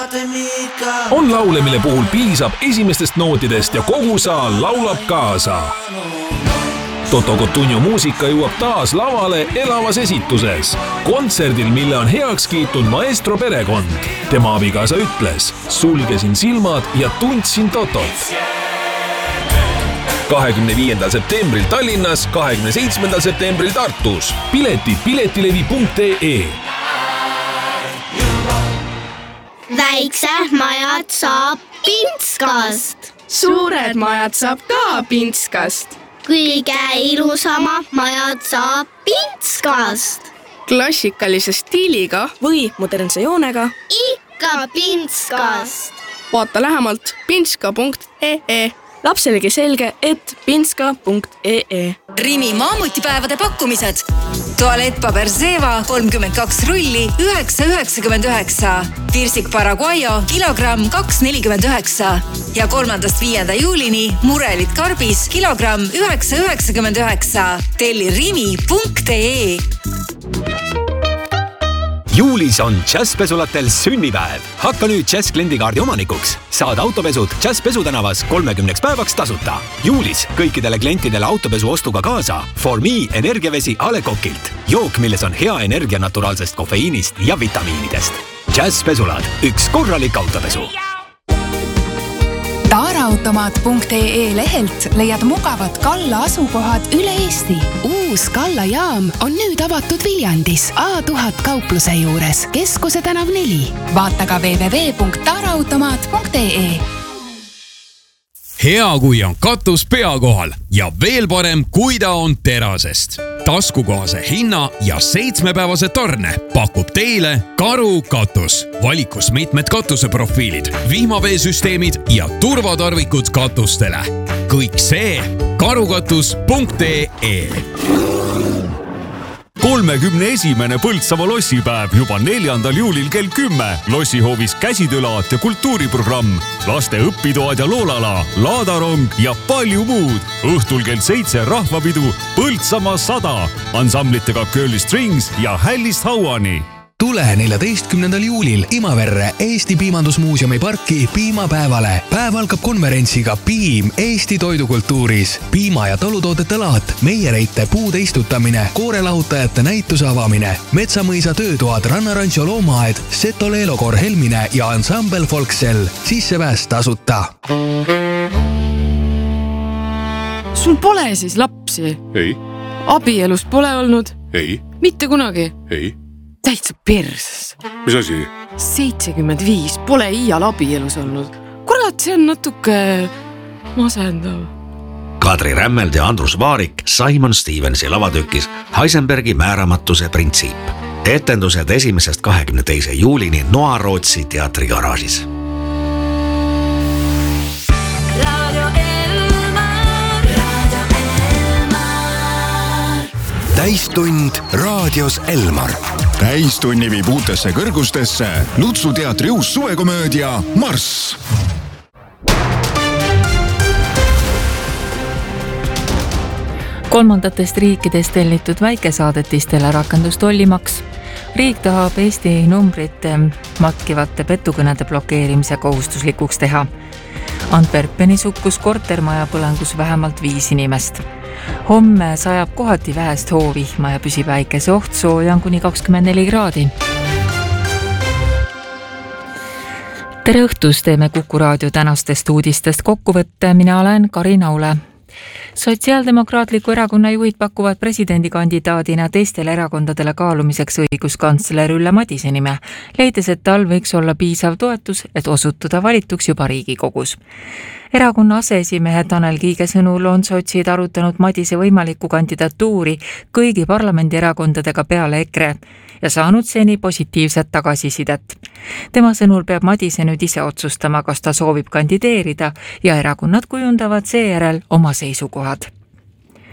On laule, mille puhul piisab esimestest nootidest ja kogu saal laulab kaasa. Toto Cotugno muusika jõuab taas lavale elavas esituses. Kontserdil, mille on heaks kiitnud maestro perekond. Tema abikaasa ütles, sulgesin silmad ja tundsin Totot. 25. septembril Tallinnas, 27. septembril Tartus. Piletid piletilevi.ee. Väiksed majad saab Pintskast. Suured majad saab ka Pintskast. Kõige ilusama majad saab Pintskast. Klassikalise stiiliga või modernse joonega ikka Pintskast. Vaata lähemalt pintska.ee. Lapselegi selge, et pintska.ee. Rimi maamutipäevade pakkumised. Tualettpaber Zeeva 32 rulli 9,99. Virsik Paraguayo kilogramm 2,49. Ja 3.–5. juulini murelit karbis kilogramm 9,99. Telli rimi.ee. Juulis on Jazzpesulatel sünnipäev. Hakka nüüd Jazz kliendikaardi omanikuks. Saad autopesud Jazzpesu tänavas 30 päevaks tasuta. Juulis kõikidele klientidele autopesu ostuga kaasa For Me energiavesi A. Le Coqilt. Jook, milles on hea energia naturaalsest kofeiinist ja vitamiinidest. Jazzpesulad, üks korralik autopesu. Taaraautomaat.ee lehelt leiad mugavad Kalla asukohad üle Eesti. Uus Kalla jaam on nüüd avatud Viljandis A1000 kaupluse juures, Keskuse tänav 4. Vaata ka www.taaraautomaat.ee. Hea, kui on katus pea kohal ja veel parem, kui ta on terasest. Taskukohase hinna ja 7-päevase tarne pakub teile Karu katus. Valikus mitmed katuseprofiilid, vihmaveesüsteemid ja turvatarvikud katustele. Kõik see karukatus.ee. 31. Põltsamaa lossipäev juba 4. juulil kell 10. Lossihoovis käsitöölaat ja kultuuriprogramm, laste õpitoad ja loolala, laadarong ja palju muud. Õhtul kell 7 rahvapidu Põltsamaa 100 ansamblitega Curly Strings ja Hällist Hauani. Tule 14. juulil Imaverre Eesti Piimandusmuuseumi parki piimapäevale. Päev algab konverentsiga Piim Eesti toidukultuuris. Piima- ja talutoodete laat, meiereite puude istutamine, koorelahutajate näituse avamine, Metsamõisa töötoad, Rannarancho loomaaed, Seto Leelokor Helmine ja ansambel Folksel. Sissepääs tasuta. Sul pole siis lapsi? Ei. Abielus pole olnud? Ei. Mitte kunagi? Ei. Täitsa perses. Mis asi? 75 pole iial abielus olnud. Kurat, see on natuke masendav. Kadri Rämmeld ja Andrus Vaarik Simon Stevensi lavatükis Heisenbergi määramatuse printsiip. Etendused 1.–22. juulini Noa-Rootsi teatrigaraažis. Täistund raadios Elmar. Täistunni viib uutesse kõrgustesse Lutsu teatri uus suvekomöödia Marss. Kolmandatest riikidest tellitud väikesaadetistele rakendus tollimaks. Riik tahab Eesti numbrite matkivate petukõnede blokeerimise kohustuslikuks teha. Antwerpenis hukkus kortermaja põlengus vähemalt 5 inimest. Homme sajab kohati vähest hoovihma ja püsib väikese oht, sooja on kuni 24 kraadi. Tere õhtust, teeme Kuku raadio tänastest uudistest kokkuvõtte. Mina olen Karin Aule. Sotsiaaldemokraatliku erakonna juhid pakuvad presidendikandidaadina teistele erakondadele kaalumiseks õiguskantsler Ülle Madise nime, leides, et tal võiks olla piisav toetus, et osutuda valituks juba Riigikogus. Erakonna aseesimehe Tanel Kiige sõnul on sotsid arutanud Madise võimalikku kandidatuuri kõigi parlamendierakondadega peale EKRE ja saanud seni positiivset tagasisidet. Tema sõnul peab Madise nüüd ise otsustama, kas ta soovib kandideerida ja erakonnad kujundavad seejärel oma seisukohad.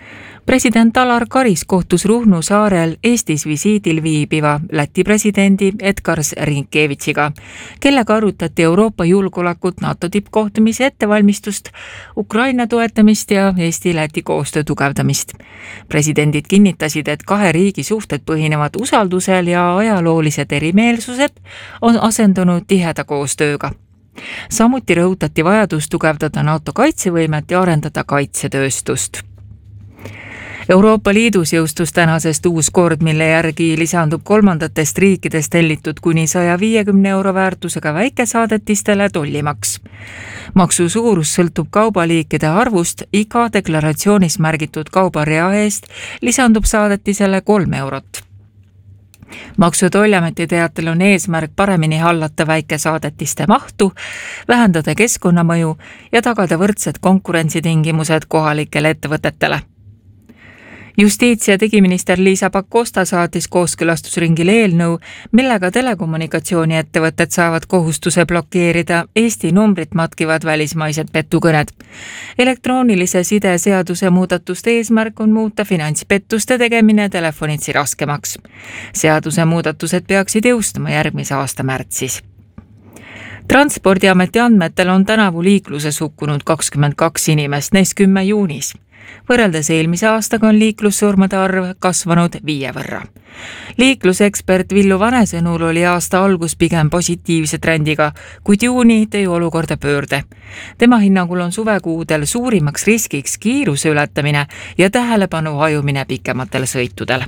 President Alar Karis kohtus Ruhnu saarel Eestis visiidil viibiva Läti presidendi Edgars Rinkevitsiga, kellega arutati Euroopa julgeolekut, NATO tippkohtumise ettevalmistust, Ukraina toetamist ja Eesti-Läti koostöö tugevdamist. Presidendid kinnitasid, et kahe riigi suhted põhinevad usaldusel ja ajaloolised erimeelsused on asendunud tiheda koostööga. Samuti rõhutati vajadust tugevdada NATO kaitsevõimet ja arendada kaitsetööstust. Euroopa Liidus jõustus tänasest uus kord, mille järgi lisandub kolmandatest riikidest tellitud kuni 150 euro väärtusega väikesaadetistele tollimaks. Maksu suurus sõltub kaubaliikide arvust, iga deklaratsioonis märgitud kaubarea eest lisandub saadetisele 3 eurot. Maksu- ja Tolliameti teatel on eesmärk paremini hallata väikesaadetiste mahtu, vähendada keskkonnamõju ja tagada võrdsed konkurentsitingimused kohalikele ettevõtetele. Justiits- ja digiminister Liisa Pakosta saatis kooskõlastusringile eelnõu, millega telekommunikatsiooniettevõtted saavad kohustuse blokeerida Eesti numbrit matkivad välismaised petukõned. Elektroonilise side seaduse muudatuste eesmärk on muuta finantspettuste tegemine telefonitsi raskemaks. Seaduse muudatused peaksid jõustuma järgmise aasta märtsis. Transpordiameti andmetel on tänavu liikluses hukkunud 22 inimest, neist 10 juunis. Võrreldes eelmise aastaga on liiklussurmade arv kasvanud 5 võrra. Liiklusekspert Villu Vane sõnul oli aasta algus pigem positiivse trendiga, kuid juuni tõi olukorda pöörde. Tema hinnangul on suvekuudel suurimaks riskiks kiiruse ületamine ja tähelepanu hajumine pikematel sõitudel.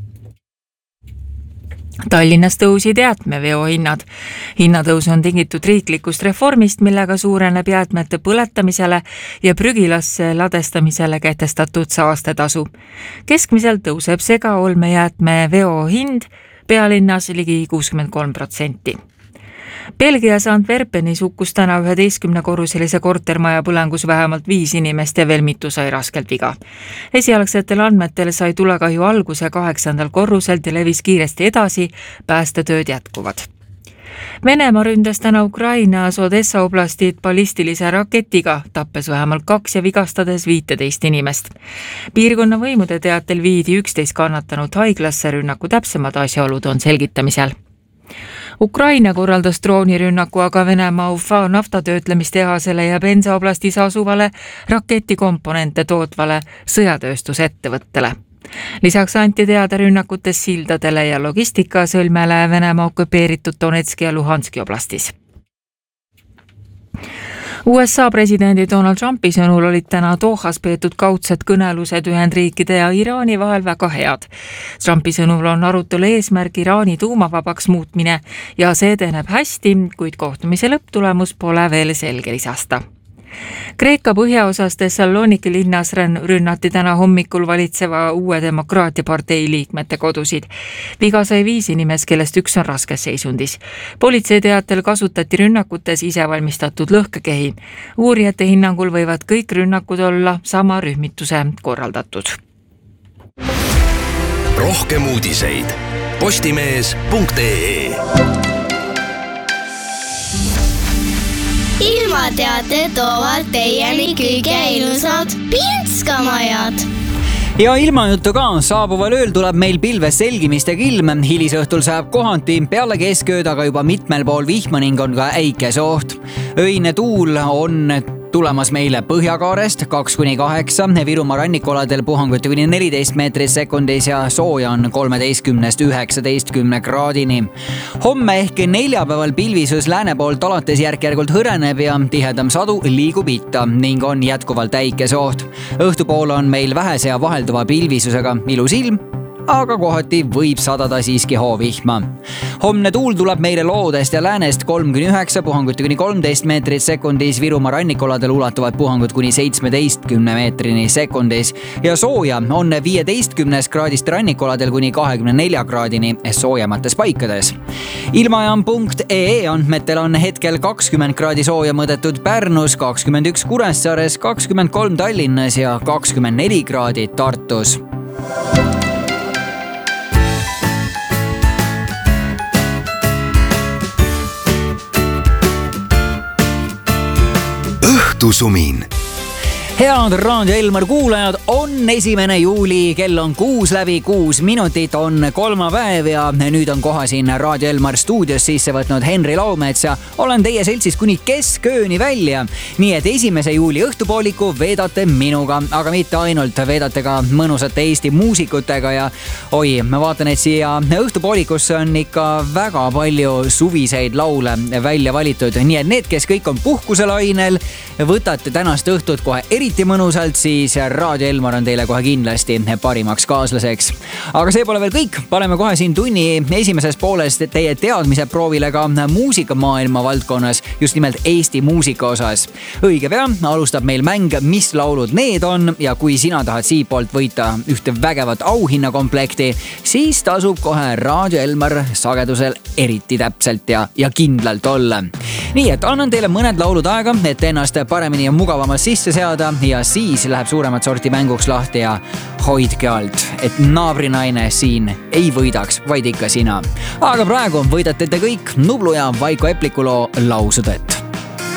Tallinnas tõusid jäätmeveo hinnad. Hinnatõus on tingitud riiklikust reformist, millega suureneb jäätmete põletamisele ja prügilasse ladestamisele kehtestatud saastetasu. Keskmiselt tõuseb segaolmejäätmeveo hind pealinnas ligi 63%. Belgias Antwerpenis hukkus täna 11-korruselise kortermaja põlengus vähemalt 5 inimest ja veel mitu sai raskelt viga. Esialgsetel andmetel sai tulekahju alguse 8. korruselt ja levis kiiresti edasi, päästetööd jätkuvad. Venemaa ründas täna Ukrainas Odessa oblastit ballistilise raketiga, tappes vähemalt 2 ja vigastades 15 inimest. Piirkonna võimude teatel viidi 11 kannatanud haiglasse, rünnaku täpsemad asjaolud on selgitamisel. Ukraina korraldas droonirünnaku aga Venemaa Ufa naftatöötlemistehasele ja Penza oblastis asuvale raketikomponente tootvale sõjatööstusettevõttele. Lisaks anti teada rünnakutes sildadele ja logistikasõlmele Venemaa okupeeritud Donetski ja Luhanski oblastis. USA presidendi Donald Trumpi sõnul olid täna Dohas peetud kaudsed kõnelused Ühendriikide ja Iraani vahel väga head. Trumpi sõnul on arutelu eesmärk Iraani tuumavabaks muutmine ja see edeneb hästi, kuid kohtumise lõpptulemus pole veel selge, lisas ta. Kreeka põhjaosas Thessaloniki linnas rünnati täna hommikul valitseva Uue Demokraatia partei liikmete kodusid. Viga sai 5 inimest, kellest 1 on raskes seisundis. Politsei teatel kasutati rünnakutes isevalmistatud lõhkekehi. Uurijate hinnangul võivad kõik rünnakud olla sama rühmituse korraldatud. Rohkem uudiseid postimees.ee. Ilmateate toovad teieni kõige ilusad Pinskamajad. Ja ilmajutu ka, saabuval ööl tuleb meil pilves selgimist ja kilm. Hilisõhtul saab kohanti peale keskööd, aga juba mitmel pool vihma ning on ka äikesoht. Öine tuul on tulemas meile Põhjakaarest 2-8, Virumaa rannikualadel puhanguti kuni 14 meetrit sekundis ja sooja on 13-19 kraadini. Homme ehk neljapäeval pilvisus lääne poolt alates järk-järgult hõreneb ja tihedam sadu liigub itta ning on jätkuvalt äikesoht. Õhtupool on meil vähese ja vahelduva pilvisusega ilus ilm, aga kohati võib sadada siiski hoovihma. Homne tuul tuleb meile loodest ja läänest 3-9, puhanguti kuni 13 meetrit sekundis, Virumaa rannikualadel ulatuvad puhangud kuni 17 meetrini sekundis ja sooja on 15 kraadist rannikualadel kuni 24 kraadini soojemates paikades. Ilmajaam.ee andmetel on hetkel 20 kraadi sooja mõõdetud Pärnus, 21 Kuressaares, 23 Tallinnas ja 24 kraadi Tartus. Õhtusumin. Head Raadio Elmar kuulajad, on 1. juuli, kell on 6:06, on kolmapäev ja nüüd on koha siin Raadio Elmar stuudios sisse võtnud Henri Laumets ja olen teie seltsis kuni keskööni välja. Nii et 1. juuli õhtupooliku veedate minuga, aga mitte ainult, veedate ka mõnusate Eesti muusikutega ja ma vaatan, et siia õhtupoolikusse on ikka väga palju suviseid laule välja valitud. Nii et need, kes kõik on puhkuselainel, võtate tänast õhtut kohe eriti mõnusalt, siis Raadio Elmar on teile kohe kindlasti parimaks kaaslaseks. Aga see pole veel kõik, paneme kohe siin tunni esimeses pooles teie teadmise proovile ka muusikamaailma valdkonnas, just nimelt Eesti muusika osas. Õige pea alustab meil mäng, mis laulud need on ja kui sina tahad siipoolt võita ühte vägevat auhinnakomplekti, siis tasub kohe Raadio Elmar sagedusel eriti täpselt ja kindlalt olla. Nii et annan teile mõned laulud aega, et ennast paremini ja mugavamalt sisse seada ja siis läheb suuremat sorti mänguks lahti ja hoidke alt, et naabrinaine siin ei võidaks, vaid ikka sina. Aga praegu võidate te kõik Nublu ja Vaiko Epliku loo Lausudet.